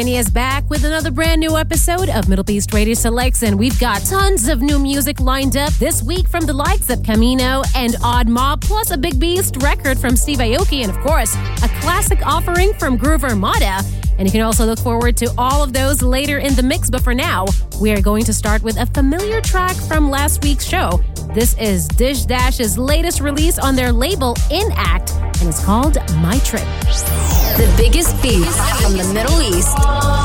He is back with another brand new episode of Middle East Radio Selects, and we've got tons of new music lined up this week from the likes of Camino and Odd Mob, plus a Big Beast record from Steve Aoki, and of course, a classic offering from Groove Armada. And you can also look forward to all of those later in the mix, but for now, we are going to start with a familiar track from last week's show. This is Dish Dash's latest release on their label Inact, and it's called My Trip. The biggest beats from the Middle East.